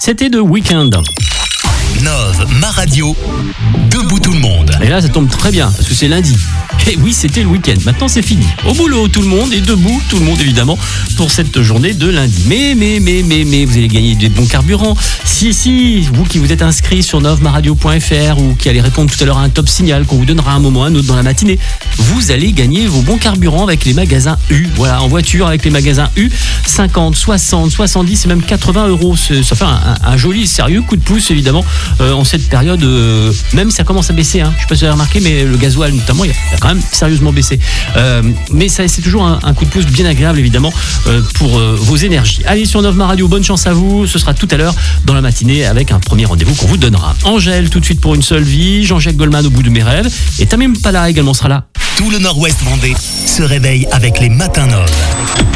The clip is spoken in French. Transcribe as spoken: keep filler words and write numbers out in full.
C'était The Weeknd. Nove, ma radio, debout tout le monde. Et là, ça tombe très bien, parce que c'est lundi. Et oui, c'était le week-end. Maintenant, c'est fini. Au boulot, tout le monde, et debout, tout le monde, évidemment, pour cette journée de lundi. Mais, mais, mais, mais, mais, vous allez gagner des bons carburants. Si, si, vous qui vous êtes inscrit sur nove ma radio point f r ou qui allez répondre tout à l'heure à un top signal qu'on vous donnera un moment, un autre dans la matinée, vous allez gagner vos bons carburants avec les magasins U. Voilà, en voiture avec les magasins U, cinquante, soixante, soixante-dix et même quatre-vingts euros. Ça fait un, un, un joli, sérieux coup de pouce, évidemment, euh, en cette période. Euh, même ça commence à baisser, hein. Je ne sais pas si vous avez remarqué, mais le gasoil, notamment, il y a, il y a quand même sérieusement baissé. Euh, mais ça, c'est toujours un, un coup de pouce bien agréable, évidemment, euh, pour euh, vos énergies. Allez sur nove ma radio, bonne chance à vous. Ce sera tout à l'heure dans la matinée avec un premier rendez-vous qu'on vous donnera. Angèle, tout de suite pour une seule vie. Jean-Jacques Goldman, au bout de mes rêves. Et Tamim Pala également sera là. Tout le Nord-Ouest vendée se réveille avec les matins Nove.